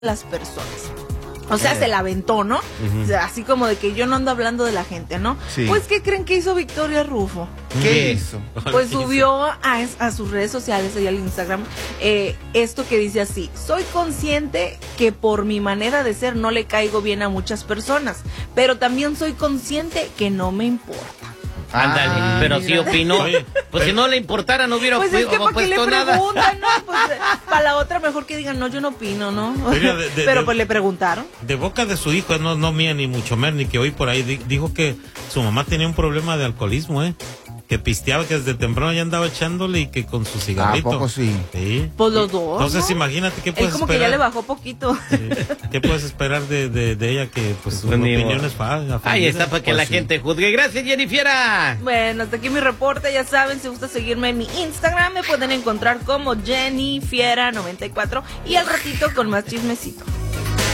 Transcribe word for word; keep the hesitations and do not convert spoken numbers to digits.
las personas. O sea, se la aventó, ¿no? Uh-huh. O sea, así como de que yo no ando hablando de la gente, ¿no? Sí. Pues, ¿qué creen que hizo Victoria Rufo? ¿Qué hizo? Pues subió a, a sus redes sociales, ahí al Instagram, eh, esto que dice así: soy consciente que por mi manera de ser no le caigo bien a muchas personas, pero también soy consciente que no me importa. Ándale, ah, pero mira. Sí opinó. Oye, pues si no le importara no hubiera pues es que ¿para qué le nada. preguntan, no? Pues para la otra mejor que digan, no, yo no opino, ¿no? Oiga, de, de, pero pues de, le preguntaron. De boca de su hijo, no, no mía ni mucho menos, ni que hoy por ahí dijo que su mamá tenía un problema de alcoholismo, ¿eh? Que pisteaba, que desde temprano ya andaba echándole y que con su cigarrito. ¿A poco sí? Sí. Pues los dos. Entonces ¿no? Imagínate qué puedes Él como esperar. que ya le bajó poquito. Sí. ¿Qué puedes esperar de, de, de ella que pues sus pues opiniones falsas? Ahí está para que pues la sí. gente juzgue. Gracias, Jennifiera. Bueno, hasta aquí mi reporte. Ya saben, si gusta seguirme en mi Instagram, me pueden encontrar como Jennifiera noventa y cuatro y al ratito con más chismecito.